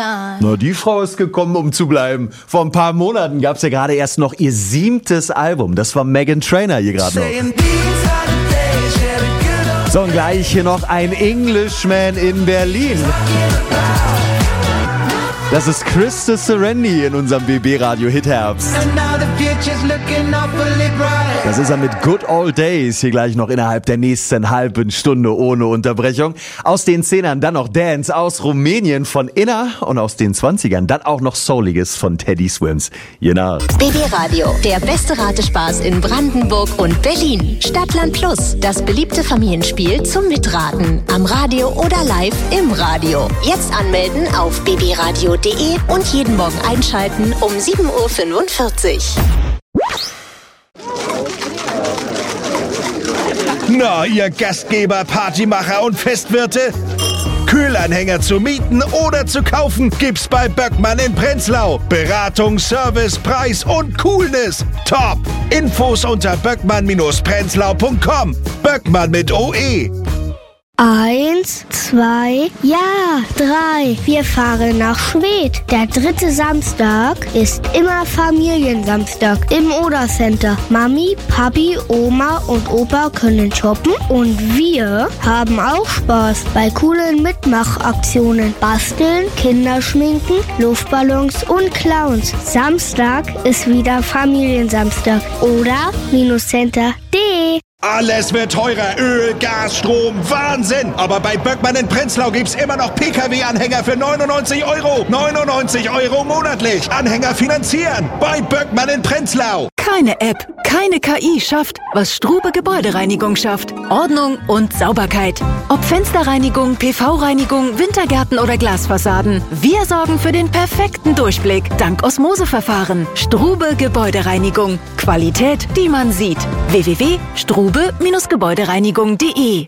time. Na, die Frau ist gekommen, um zu bleiben. Vor ein paar Monaten gab's ja gerade erst noch ihr 7. Album. Das war Meghan Trainor hier gerade noch. So, und gleich hier noch ein Englishman in Berlin. Das ist Chris Serendi in unserem BB-Radio Hit Herbst. Das ist er mit Good Old Days hier gleich noch innerhalb der nächsten halben Stunde ohne Unterbrechung. Aus den 10ern dann noch Dance aus Rumänien von Inna und aus den 20ern dann auch noch Souliges von Teddy Swims. Genau. BB-Radio, der beste Ratespaß in Brandenburg und Berlin. Stadtland Plus, das beliebte Familienspiel zum Mitraten. Am Radio oder live im Radio. Jetzt anmelden auf bbradio.de und jeden Morgen einschalten um 7.45 Uhr. Na, ihr Gastgeber, Partymacher und Festwirte? Kühlanhänger zu mieten oder zu kaufen gibt's bei Böckmann in Prenzlau. Beratung, Service, Preis und Coolness. Top! Infos unter böckmann-prenzlau.com. Böckmann mit OE. 1, 2, ja, 3. Wir fahren nach Schwedt. Der 3. Samstag ist immer Familiensamstag im Oder-Center. Mami, Papi, Oma und Opa können shoppen und wir haben auch Spaß bei coolen Mitmachaktionen. Basteln, Kinderschminken, Luftballons und Clowns. Samstag ist wieder Familiensamstag. Oder-center.de. Alles wird teurer. Öl, Gas, Strom, Wahnsinn. Aber bei Böckmann in Prenzlau gibt's immer noch PKW-Anhänger für 99 €. 99 € monatlich. Anhänger finanzieren. Bei Böckmann in Prenzlau. Keine App, keine KI schafft, was Strube Gebäudereinigung schafft. Ordnung und Sauberkeit. Ob Fensterreinigung, PV-Reinigung, Wintergärten oder Glasfassaden. Wir sorgen für den perfekten Durchblick dank Osmoseverfahren. Strube Gebäudereinigung. Qualität, die man sieht. www.strube-gebäudereinigung.de.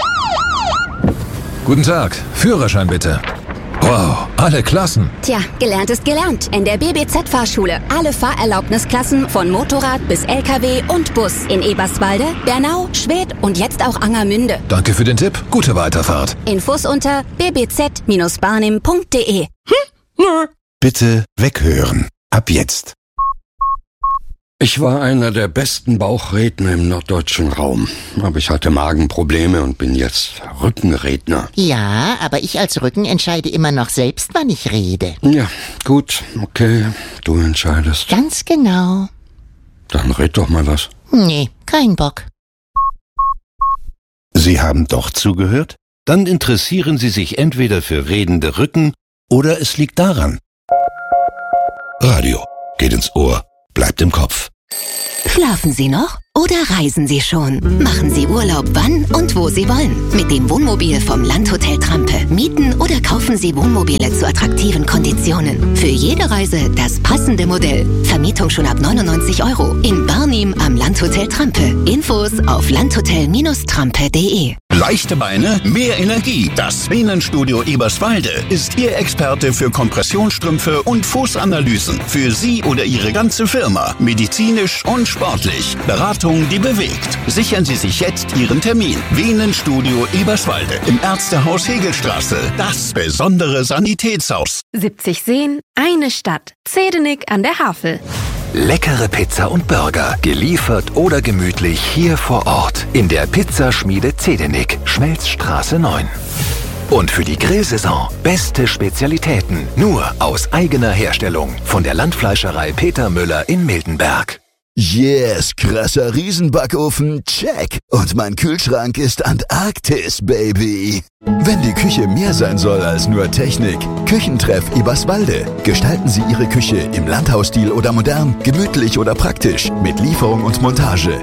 Guten Tag, Führerschein bitte. Wow, alle Klassen. Tja, gelernt ist gelernt. In der BBZ-Fahrschule. Alle Fahrerlaubnisklassen von Motorrad bis LKW und Bus. In Eberswalde, Bernau, Schwedt und jetzt auch Angermünde. Danke für den Tipp. Gute Weiterfahrt. Infos unter bbz-barnim.de. Bitte weghören. Ab jetzt. Ich war einer der besten Bauchredner im norddeutschen Raum. Aber ich hatte Magenprobleme und bin jetzt Rückenredner. Ja, aber ich als Rücken entscheide immer noch selbst, wann ich rede. Ja, gut, okay, du entscheidest. Ganz genau. Dann red doch mal was. Nee, kein Bock. Sie haben doch zugehört? Dann interessieren Sie sich entweder für redende Rücken oder es liegt daran. Radio geht ins Ohr, bleibt im Kopf. Schlafen Sie noch oder reisen Sie schon? Machen Sie Urlaub wann und wo Sie wollen. Mit dem Wohnmobil vom Landhotel Trampe. Mieten oder kaufen Sie Wohnmobile zu attraktiven Konditionen. Für jede Reise das passende Modell. Vermietung schon ab 99 € in Barnim am Landhotel Trampe. Infos auf landhotel-trampe.de. Leichte Beine, mehr Energie. Das Venenstudio Eberswalde ist Ihr Experte für Kompressionsstrümpfe und Fußanalysen. Für Sie oder Ihre ganze Firma. Medizinisch und sportlich. Beratung, die bewegt. Sichern Sie sich jetzt Ihren Termin. Venenstudio Eberswalde im Ärztehaus Hegelstraße. Das besondere Sanitätshaus. 70 Seen, eine Stadt. Zedenik an der Havel. Leckere Pizza und Burger, geliefert oder gemütlich hier vor Ort in der Pizzaschmiede Zedenik, Schmelzstraße 9. Und für die Grillsaison beste Spezialitäten, nur aus eigener Herstellung von der Landfleischerei Peter Müller in Miltenberg. Yes, krasser Riesenbackofen, check. Und mein Kühlschrank ist Antarktis, Baby. Wenn die Küche mehr sein soll als nur Technik, Küchentreff Eberswalde. Gestalten Sie Ihre Küche im Landhausstil oder modern, gemütlich oder praktisch, mit Lieferung und Montage.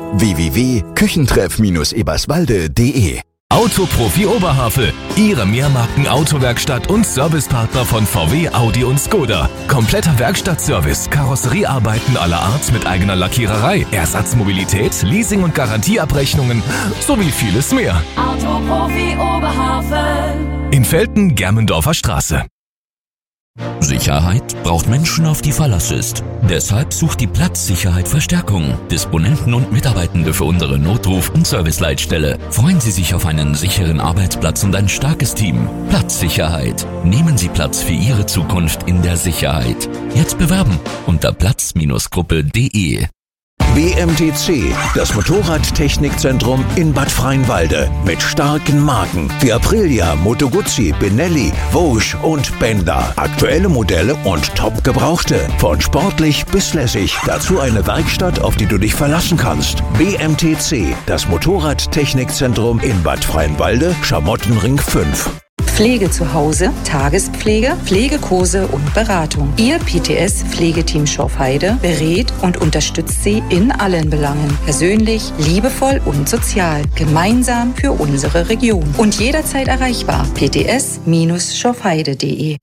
www.küchentreff-eberswalde.de. Autoprofi Oberhavel, Ihre Mehrmarken-Autowerkstatt und Servicepartner von VW, Audi und Skoda. Kompletter Werkstattservice, Karosseriearbeiten aller Art mit eigener Lackiererei, Ersatzmobilität, Leasing- und Garantieabrechnungen sowie vieles mehr. Autoprofi Oberhavel. In Velten, Germendorfer Straße. Sicherheit braucht Menschen, auf die Verlass ist. Deshalb sucht die Platzsicherheit Verstärkung. Disponenten und Mitarbeitende für unsere Notruf- und Serviceleitstelle. Freuen Sie sich auf einen sicheren Arbeitsplatz und ein starkes Team. Platzsicherheit. Nehmen Sie Platz für Ihre Zukunft in der Sicherheit. Jetzt bewerben unter platz-gruppe.de. BMTC, das Motorradtechnikzentrum in Bad Freienwalde. Mit starken Marken wie Aprilia, Moto Guzzi, Benelli, Vosges und Benda. Aktuelle Modelle und top gebrauchte. Von sportlich bis lässig. Dazu eine Werkstatt, auf die du dich verlassen kannst. BMTC, das Motorradtechnikzentrum in Bad Freienwalde, Schamottenring 5. Pflege zu Hause, Tagespflege, Pflegekurse und Beratung. Ihr PTS-Pflegeteam Schorfheide berät und unterstützt Sie in allen Belangen. Persönlich, liebevoll und sozial. Gemeinsam für unsere Region. Und jederzeit erreichbar. pts-schorfheide.de.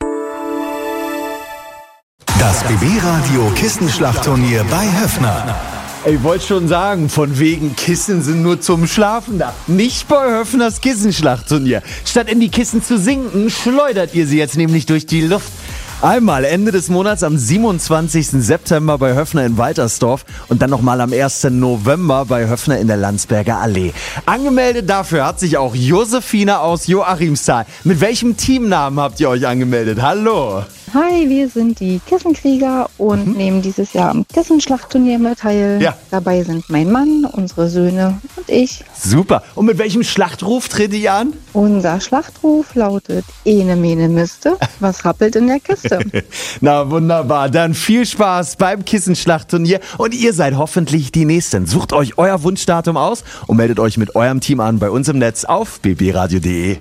Das BB-Radio Kissenschlachtturnier bei Höffner. Ich wollte schon sagen, von wegen Kissen sind nur zum Schlafen da. Nicht bei Höffners Kissenschlachtturnier. Statt in die Kissen zu sinken, schleudert ihr sie jetzt nämlich durch die Luft. Einmal Ende des Monats am 27. September bei Höffner in Waltersdorf und dann nochmal am 1. November bei Höffner in der Landsberger Allee. Angemeldet dafür hat sich auch Josefine aus Joachimsthal. Mit welchem Teamnamen habt ihr euch angemeldet? Hallo! Hi, wir sind die Kissenkrieger und nehmen dieses Jahr am Kissenschlachtturnier mit teil. Ja. Dabei sind mein Mann, unsere Söhne und ich. Super. Und mit welchem Schlachtruf tretet ihr an? Unser Schlachtruf lautet Ene Mene Miste, was rappelt in der Kiste? Na wunderbar, dann viel Spaß beim Kissenschlachtturnier und ihr seid hoffentlich die Nächsten. Sucht euch euer Wunschdatum aus und meldet euch mit eurem Team an bei uns im Netz auf bbradio.de.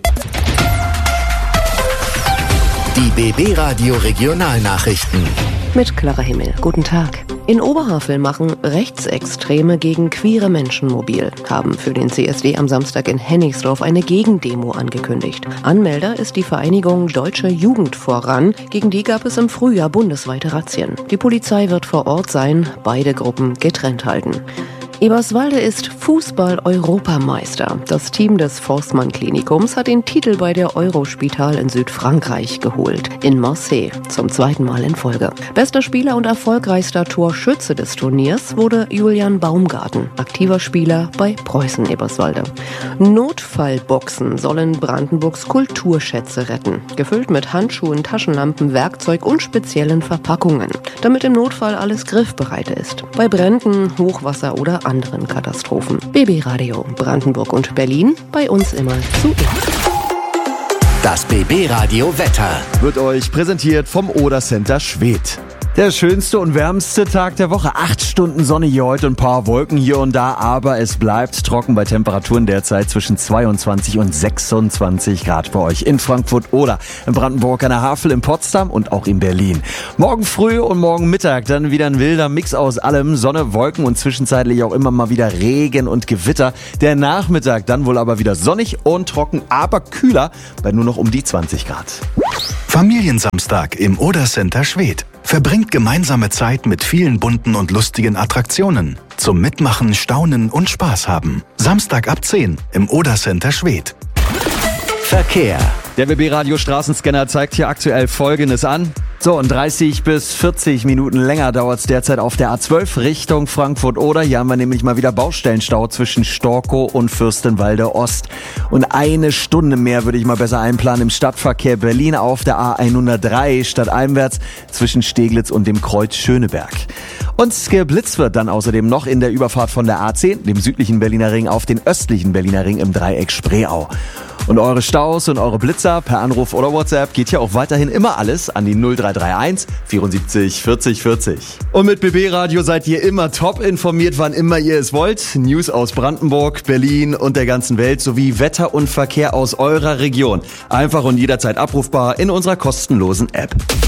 Die BB-Radio Regionalnachrichten. Mit Clara Himmel. Guten Tag. In Oberhavel machen Rechtsextreme gegen queere Menschen mobil, haben für den CSD am Samstag in Hennigsdorf eine Gegendemo angekündigt. Anmelder ist die Vereinigung Deutsche Jugend voran. Gegen die gab es im Frühjahr bundesweite Razzien. Die Polizei wird vor Ort sein, beide Gruppen getrennt halten. Eberswalde ist Fußball-Europameister. Das Team des Forstmann-Klinikums hat den Titel bei der Eurospital in Südfrankreich geholt. In Marseille, zum 2. Mal in Folge. Bester Spieler und erfolgreichster Torschütze des Turniers wurde Julian Baumgarten, aktiver Spieler bei Preußen Eberswalde. Notfallboxen sollen Brandenburgs Kulturschätze retten. Gefüllt mit Handschuhen, Taschenlampen, Werkzeug und speziellen Verpackungen. Damit im Notfall alles griffbereit ist. Bei Bränden, Hochwasser oder anderen Katastrophen. BB Radio Brandenburg und Berlin, bei uns immer zuerst. Das BB Radio Wetter wird euch präsentiert vom Oder Center Schwedt. Der schönste und wärmste Tag der Woche. 8 Stunden Sonne hier heute, ein paar Wolken hier und da, aber es bleibt trocken bei Temperaturen derzeit zwischen 22 und 26 Grad bei euch in Frankfurt oder in Brandenburg an der Havel, in Potsdam und auch in Berlin. Morgen früh und morgen Mittag dann wieder ein wilder Mix aus allem. Sonne, Wolken und zwischenzeitlich auch immer mal wieder Regen und Gewitter. Der Nachmittag dann wohl aber wieder sonnig und trocken, aber kühler bei nur noch um die 20 Grad. Familiensamstag im Oder Center Schwedt. Verbringt gemeinsame Zeit mit vielen bunten und lustigen Attraktionen. Zum Mitmachen, Staunen und Spaß haben. Samstag ab 10 im Oder Center Schwedt. Verkehr. Der BB-Radio Straßenscanner zeigt hier aktuell Folgendes an. So, und 30 bis 40 Minuten länger dauert es derzeit auf der A12 Richtung Frankfurt-Oder. Hier haben wir nämlich mal wieder Baustellenstau zwischen Storkow und Fürstenwalde Ost. Und 1 Stunde mehr würde ich mal besser einplanen im Stadtverkehr Berlin auf der A103 stadteinwärts zwischen Steglitz und dem Kreuz Schöneberg. Und geblitzt wird dann außerdem noch in der Überfahrt von der A10, dem südlichen Berliner Ring, auf den östlichen Berliner Ring im Dreieck Spreeau. Und eure Staus und eure Blitzer per Anruf oder WhatsApp geht hier auch weiterhin immer alles an die 0331 74 40 40. Und mit BB Radio seid ihr immer top informiert, wann immer ihr es wollt. News aus Brandenburg, Berlin und der ganzen Welt sowie Wetter und Verkehr aus eurer Region. Einfach und jederzeit abrufbar in unserer kostenlosen App.